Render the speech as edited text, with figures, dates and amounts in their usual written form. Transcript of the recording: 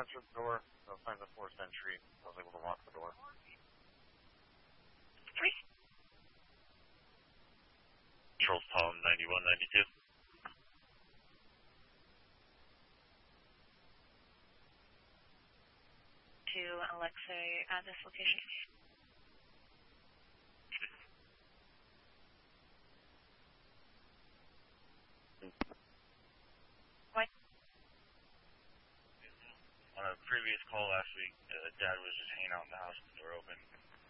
went through the door. I was playing the forced entry. I was able to lock the door. Controls Tom 9192. To Alexei at this location. What? On a previous call last week, Dad was just hanging out in the house with the door open.